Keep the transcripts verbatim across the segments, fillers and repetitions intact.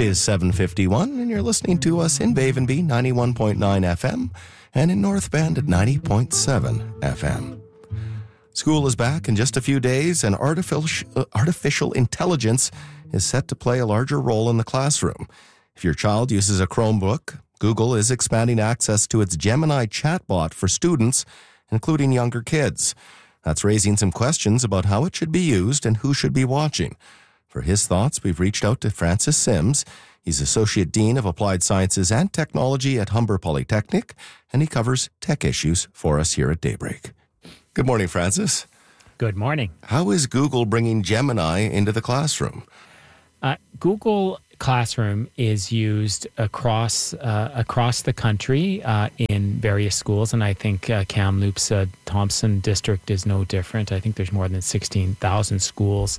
is seven fifty-one, and you're listening to us in Bavenby, ninety-one point nine F M, and in North Bend at ninety point seven F M. School is back in just a few days, and artificial, uh, artificial intelligence is set to play a larger role in the classroom. If your child uses a Chromebook, Google is expanding access to its Gemini chatbot for students, including younger kids. That's raising some questions about how it should be used and who should be watching. For his thoughts, we've reached out to Francis Sims. He's Associate Dean of Applied Sciences and Technology at Humber Polytechnic, and he covers tech issues for us here at Daybreak. Good morning, Francis. Good morning. How is Google bringing Gemini into the classroom? Uh, Google Classroom is used across uh, across the country uh, in various schools, and I think uh, Kamloops uh, Thompson District is no different. I think there's more than sixteen thousand schools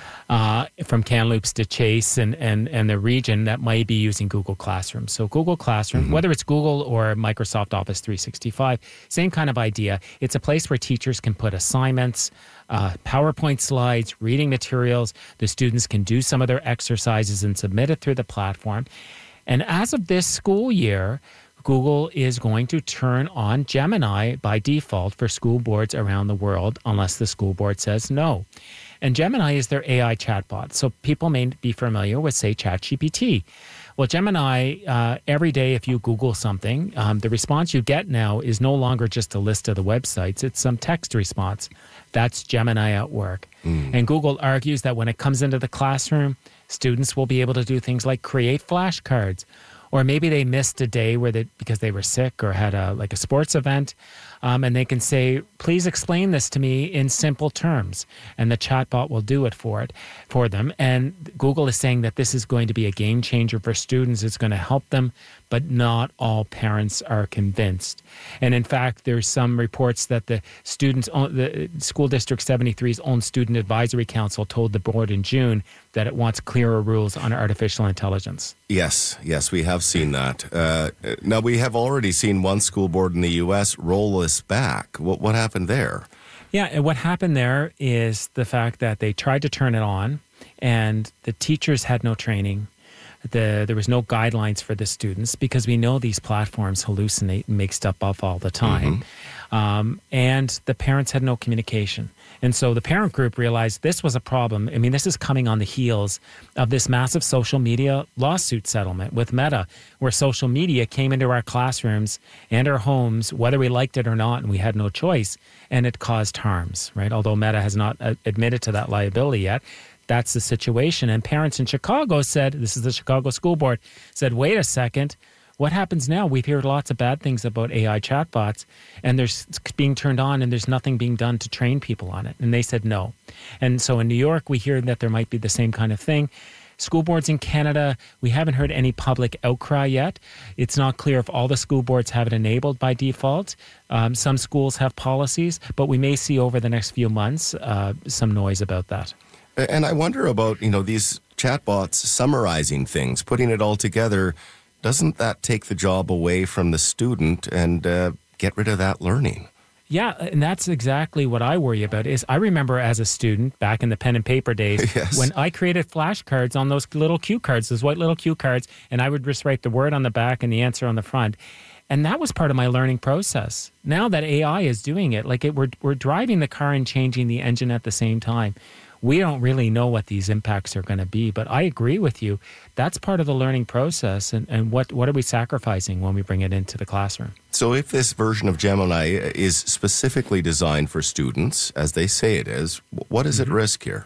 uh, from Kamloops to Chase and, and, and the region that might be using Google Classroom. So Google Classroom, mm-hmm. whether it's Google or Microsoft Office three sixty-five, same kind of idea. It's a place where teachers can put assignments, Uh, PowerPoint slides, reading materials. The students can do some of their exercises and submit it through the platform. And as of this school year, Google is going to turn on Gemini by default for school boards around the world, unless the school board says no. And Gemini is their A I chatbot. So people may be familiar with, say, ChatGPT. Well, Gemini, uh, every day if you Google something, um, the response you get now is no longer just a list of the websites. It's some text response. That's Gemini at work. Mm. And Google argues that when it comes into the classroom, students will be able to do things like create flashcards. Or maybe they missed a day where they, because they were sick or had a like a sports event, um, and they can say, please explain this to me in simple terms. And the chatbot will do it for it for them. And Google is saying that this is going to be a game changer for students. It's going to help them, but not all parents are convinced. And in fact, there's some reports that the students, the School District seventy-three's own Student Advisory Council told the board in June that it wants clearer rules on artificial intelligence. Yes, yes, we have seen that. Uh, now, we have already seen one school board in the U S roll this back. What, what happened there? Yeah, and what happened there is the fact that they tried to turn it on, and the teachers had no training. The, there was no guidelines for the students because we know these platforms hallucinate and make stuff up all the time. Mm-hmm. Um, and the parents had no communication. And so the parent group realized this was a problem. I mean, this is coming on the heels of this massive social media lawsuit settlement with Meta, where social media came into our classrooms and our homes, whether we liked it or not, and we had no choice, and it caused harms, right? Although Meta has not uh, admitted to that liability yet. That's the situation. And parents in Chicago said, this is the Chicago School Board, said, wait a second, what happens now? We've heard lots of bad things about A I chatbots, and there's it's being turned on, and there's nothing being done to train people on it. And they said no. And so in New York, we hear that there might be the same kind of thing. School boards in Canada, we haven't heard any public outcry yet. It's not clear if all the school boards have it enabled by default. Um, some schools have policies, but we may see over the next few months uh, some noise about that. And I wonder about, you know, these chatbots summarizing things, putting it all together. Doesn't that take the job away from the student and uh, get rid of that learning? Yeah, and that's exactly what I worry about. Is I remember as a student back in the pen and paper days, yes. when I created flashcards on those little cue cards, those white little cue cards, and I would just write the word on the back and the answer on the front. And that was part of my learning process. Now that A I is doing it, like it, we're we're driving the car and changing the engine at the same time. We don't really know what these impacts are going to be, but I agree with you. That's part of the learning process, and, and what, what are we sacrificing when we bring it into the classroom? So if this version of Gemini is specifically designed for students, as they say it is, what is mm-hmm. at risk here?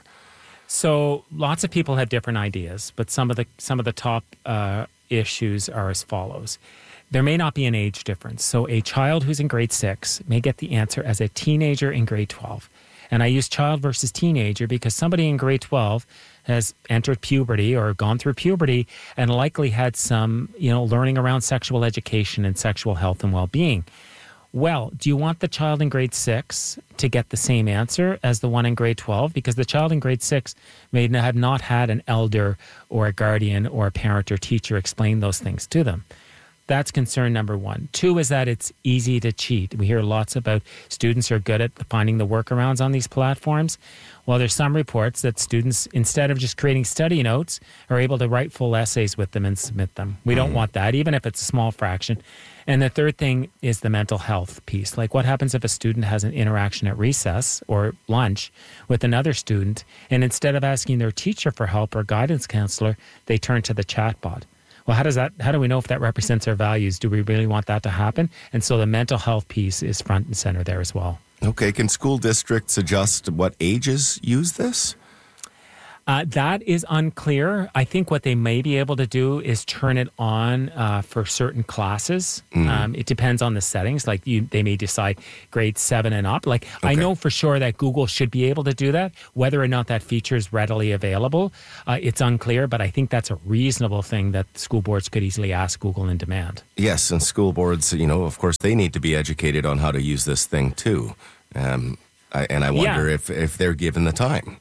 So lots of people have different ideas, but some of the some of the top uh, issues are as follows. There may not be an age difference. So a child who's in grade six may get the answer as a teenager in grade twelve. And I use child versus teenager because somebody in grade twelve has entered puberty or gone through puberty and likely had some, you know, learning around sexual education and sexual health and well-being. Well, do you want the child in grade six to get the same answer as the one in grade twelve? Because the child in grade six may have not had an elder or a guardian or a parent or teacher explain those things to them. That's concern number one. Two is that it's easy to cheat. We hear lots about students are good at finding the workarounds on these platforms. Well, there's some reports that students, instead of just creating study notes, are able to write full essays with them and submit them. We don't want that, even if it's a small fraction. And the third thing is the mental health piece. Like, what happens if a student has an interaction at recess or lunch with another student, and instead of asking their teacher for help or guidance counselor, they turn to the chatbot? Well, how does that, how do we know if that represents our values? Do we really want that to happen? And so the mental health piece is front and center there as well. Okay, can school districts adjust what ages use this? Uh, that is unclear. I think what they may be able to do is turn it on uh, for certain classes. Mm. Um, it depends on the settings. Like you, they may decide grade seven and up. Like okay. I know for sure that Google should be able to do that. Whether or not that feature is readily available, uh, it's unclear. But I think that's a reasonable thing that school boards could easily ask Google and demand. Yes, and school boards, you know, of course, they need to be educated on how to use this thing too. Um, I, and I wonder yeah. if, if they're given the time.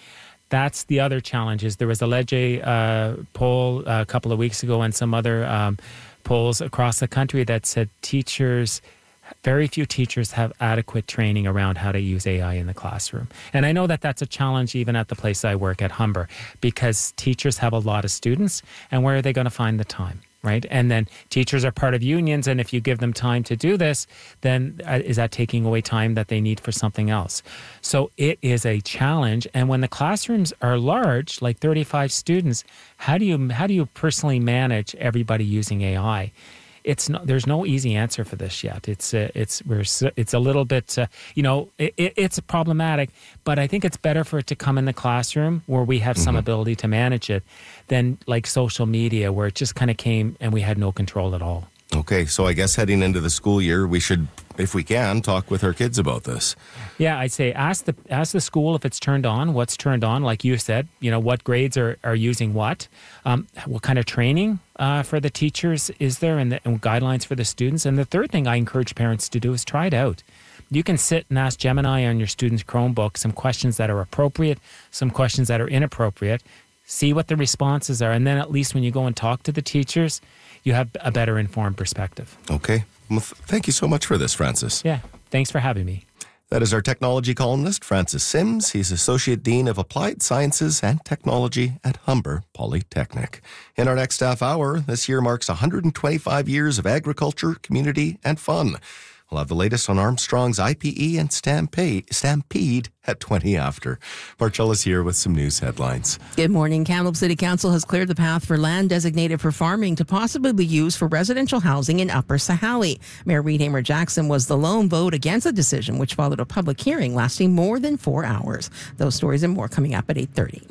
That's the other challenge. Is there was a Leger uh, poll uh, a couple of weeks ago and some other um, polls across the country that said teachers, very few teachers have adequate training around how to use A I in the classroom. And I know that that's a challenge even at the place I work at Humber, because teachers have a lot of students, and where are they going to find the time? Right. And then teachers are part of unions. And if you give them time to do this, then uh, is that taking away time that they need for something else? So it is a challenge. And when the classrooms are large, like thirty-five students, how do you how do you personally manage everybody using A I? It's not, there's no easy answer for this yet. It's uh, it's we're it's a little bit uh, you know it, it's problematic, but I think it's better for it to come in the classroom where we have mm-hmm. some ability to manage it, than like social media where it just kind of came and we had no control at all. Okay, so I guess heading into the school year, we should, if we can, talk with our kids about this. Yeah, I'd say ask the ask the school if it's turned on, what's turned on, like you said, you know, what grades are, are using what, um, what kind of training uh, for the teachers is there, and, the, and guidelines for the students. And the third thing I encourage parents to do is try it out. You can sit and ask Gemini on your student's Chromebook some questions that are appropriate, some questions that are inappropriate, see what the responses are, and then at least when you go and talk to the teachers, you have a better informed perspective. Okay. Well, th- thank you so much for this, Francis. Yeah. Thanks for having me. That is our technology columnist, Francis Sims. He's Associate Dean of Applied Sciences and Technology at Humber Polytechnic. In our next half hour, this year marks one hundred twenty-five years of agriculture, community, and fun. We'll have the latest on Armstrong's I P E and Stampede, Stampede at twenty after. Marcella's here with some news headlines. Good morning. Kamloops City Council has cleared the path for land designated for farming to possibly be used for residential housing in Upper Sahalee. Mayor Reed Hamer Jackson was the lone vote against the decision, which followed a public hearing lasting more than four hours. Those stories and more coming up at eight thirty.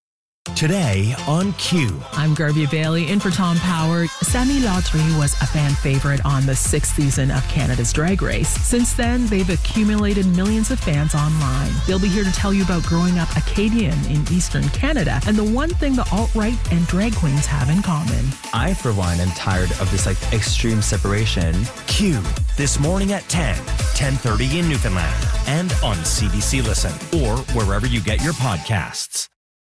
Today on Q. I'm Garvey Bailey in for Tom Power. Sammy Lautry was a fan favorite on the sixth season of Canada's Drag Race. Since then, they've accumulated millions of fans online. They'll be here to tell you about growing up Acadian in Eastern Canada and the one thing the alt-right and drag queens have in common. I, for one, am tired of this like extreme separation. Q. This morning at ten, ten thirty in Newfoundland and on C B C Listen or wherever you get your podcasts.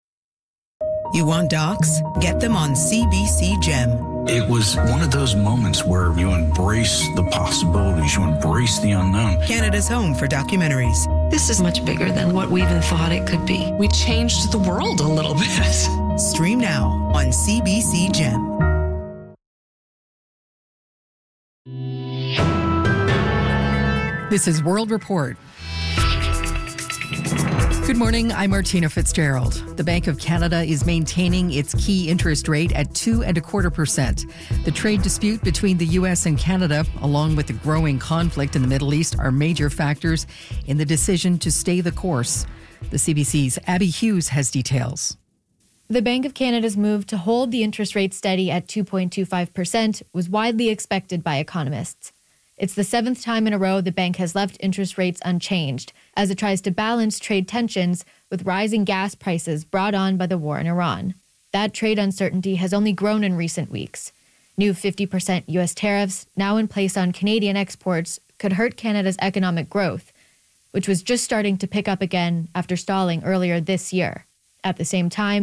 You want docs? Get them on C B C Gem. It was one of those moments where you embrace the possibilities, you embrace the unknown. Canada's home for documentaries. This is much bigger than what we even thought it could be. We changed the world a little bit. Stream now on C B C Gem. This is World Report. Good morning, I'm Martina Fitzgerald. The Bank of Canada is maintaining its key interest rate at two and a quarter percent. The trade dispute between the U S and Canada, along with the growing conflict in the Middle East, are major factors in the decision to stay the course. The C B C's Abby Hughes has details. The Bank of Canada's move to hold the interest rate steady at two point two five percent was widely expected by economists. It's the seventh time in a row the bank has left interest rates unchanged as it tries to balance trade tensions with rising gas prices brought on by the war in Iran. That trade uncertainty has only grown in recent weeks. New fifty percent U S tariffs, now in place on Canadian exports, could hurt Canada's economic growth, which was just starting to pick up again after stalling earlier this year. At the same time,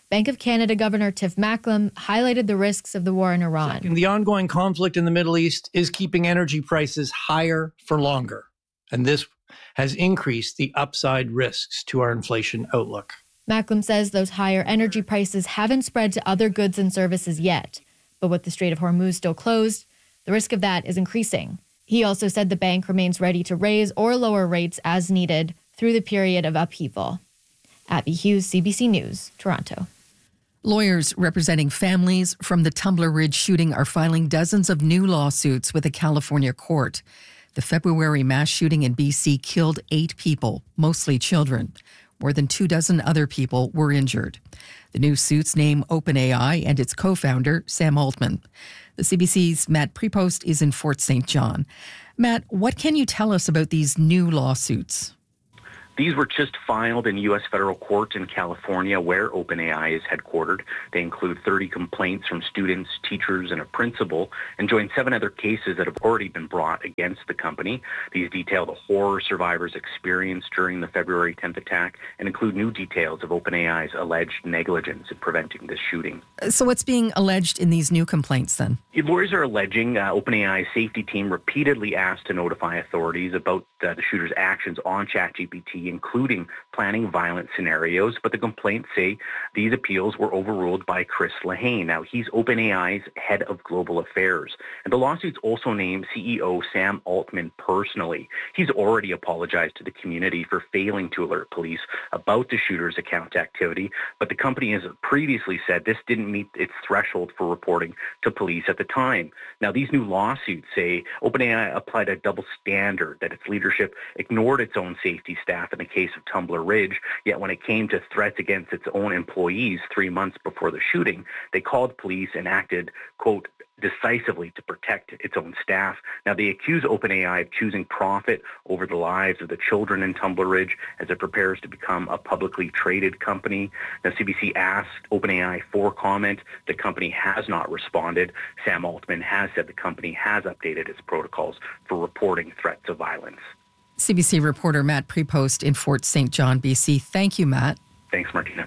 Bank of Canada Governor Tiff Macklem highlighted the risks of the war in Iran. Second, the ongoing conflict in the Middle East is keeping energy prices higher for longer, and this has increased the upside risks to our inflation outlook. Macklem says those higher energy prices haven't spread to other goods and services yet, but with the Strait of Hormuz still closed, the risk of that is increasing. He also said the bank remains ready to raise or lower rates as needed through the period of upheaval. Abby Hughes, C B C News, Toronto. Lawyers representing families from the Tumbler Ridge shooting are filing dozens of new lawsuits with a California court. The February mass shooting in B C killed eight people, mostly children. More than two dozen other people were injured. The new suits name OpenAI and its co-founder, Sam Altman. The C B C's Matt Prepost is in Fort Saint John. Matt, what can you tell us about these new lawsuits? These were just filed in U S federal court in California, where OpenAI is headquartered. They include thirty complaints from students, teachers, and a principal, and join seven other cases that have already been brought against the company. These detail the horror survivors experienced during the February tenth attack and include new details of OpenAI's alleged negligence in preventing this shooting. So what's being alleged in these new complaints then? Lawyers are alleging uh, OpenAI's safety team repeatedly asked to notify authorities about uh, the shooter's actions on ChatGPT, including planning violent scenarios, but the complaints say these appeals were overruled by Chris Lehane. Now, he's OpenAI's head of global affairs. And the lawsuits also name C E O Sam Altman personally. He's already apologized to the community for failing to alert police about the shooter's account activity, but the company has previously said this didn't meet its threshold for reporting to police at the time. Now, these new lawsuits say OpenAI applied a double standard, that its leadership ignored its own safety staff in the case of Tumbler Ridge, yet when it came to threats against its own employees three months before the shooting, they called police and acted, quote, decisively to protect its own staff. Now, they accuse OpenAI of choosing profit over the lives of the children in Tumbler Ridge as it prepares to become a publicly traded company. Now, C B C asked OpenAI for comment. The company has not responded. Sam Altman has said the company has updated its protocols for reporting threats of violence. C B C reporter Matt Prepost in Fort Saint John, B C. Thank you, Matt. Thanks, Martina.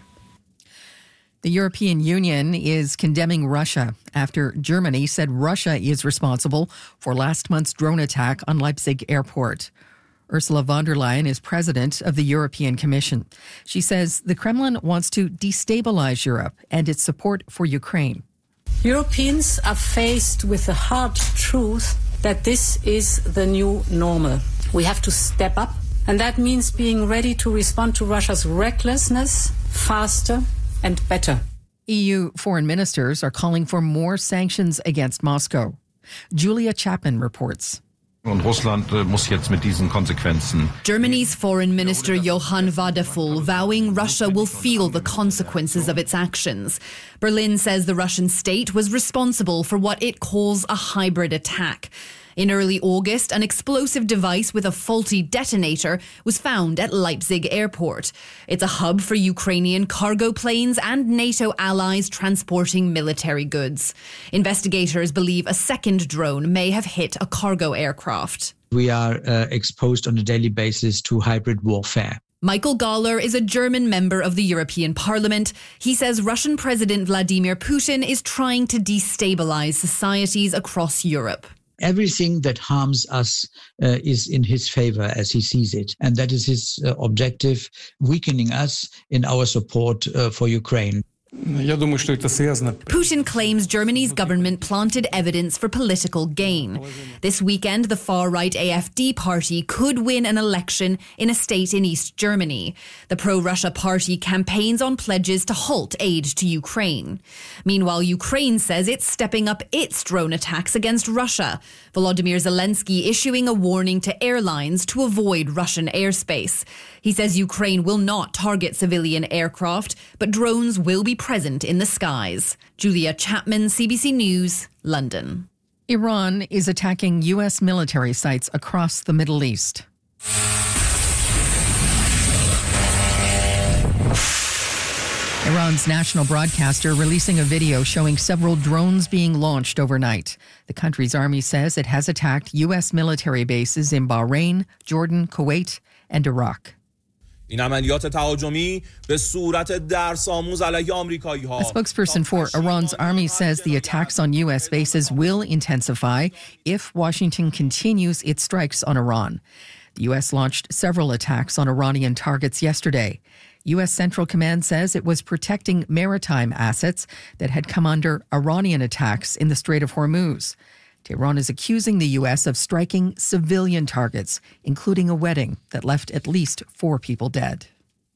The European Union is condemning Russia after Germany said Russia is responsible for last month's drone attack on Leipzig airport. Ursula von der Leyen is president of the European Commission. She says the Kremlin wants to destabilize Europe and its support for Ukraine. Europeans are faced with the hard truth that this is the new normal. We have to step up, and that means being ready to respond to Russia's recklessness faster and better. E U foreign ministers are calling for more sanctions against Moscow. Julia Chapman reports. Germany's foreign minister Johann Wadephul vowing Russia will feel the consequences of its actions. Berlin says the Russian state was responsible for what it calls a hybrid attack. In early August, an explosive device with a faulty detonator was found at Leipzig airport. It's a hub for Ukrainian cargo planes and NATO allies transporting military goods. Investigators believe a second drone may have hit a cargo aircraft. We are uh, exposed on a daily basis to hybrid warfare. Michael Gahler is a German member of the European Parliament. He says Russian President Vladimir Putin is trying to destabilize societies across Europe. Everything that harms us uh, is in his favor as he sees it. And that is his uh, objective, weakening us in our support uh, for Ukraine. Putin claims Germany's government planted evidence for political gain. This weekend, the far-right A F D party could win an election in a state in East Germany. The pro-Russia party campaigns on pledges to halt aid to Ukraine. Meanwhile, Ukraine says it's stepping up its drone attacks against Russia. Volodymyr Zelensky issuing a warning to airlines to avoid Russian airspace. He says Ukraine will not target civilian aircraft, but drones will be present in the skies. Julia Chapman, C B C News, London. Iran is attacking U S military sites across the Middle East. Iran's national broadcaster releasing a video showing several drones being launched overnight. The country's army says it has attacked U S military bases in Bahrain, Jordan, Kuwait, and Iraq. این عملیات تهاجمی به صورت درس‌آموز علیه آمریکایی‌ها. A spokesperson for Iran's army says the attacks on U S bases will intensify if Washington continues its strikes on Iran. The U S launched several attacks on Iranian targets yesterday. U S Central Command says it was protecting maritime assets that had come under Iranian attacks in the Strait of Hormuz. Tehran is accusing the U S of striking civilian targets, including a wedding that left at least four people dead.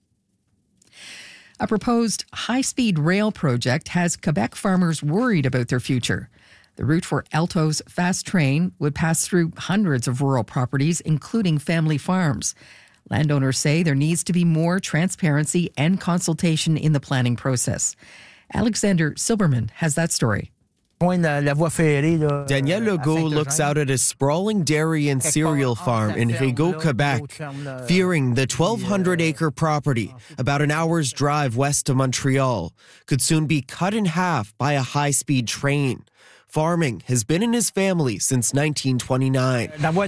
A proposed high-speed rail project has Quebec farmers worried about their future. The route for Alto's fast train would pass through hundreds of rural properties, including family farms. Landowners say there needs to be more transparency and consultation in the planning process. Alexander Silberman has that story. Danielle Legault looks out at a sprawling dairy and cereal farm in Rigaud, Quebec, fearing the twelve hundred acre property, about an hour's drive west of Montreal, could soon be cut in half by a high-speed train. Farming has been in his family since nineteen twenty-nine.